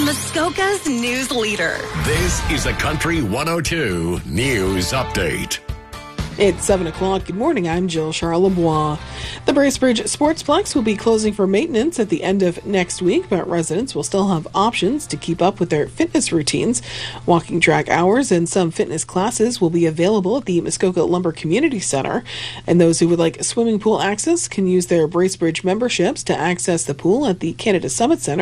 Muskoka's news leader. This is a Country 102 News Update. It's 7 o'clock. Good morning. I'm Jill Charlebois. The Bracebridge Sportsplex will be closing for maintenance at the end of next week, but residents will still have options to keep up with their fitness routines. Walking track hours and some fitness classes will be available at the Muskoka Lumber Community Center, and those who would like swimming pool access can use their Bracebridge memberships to access the pool at the Canada Summit Center.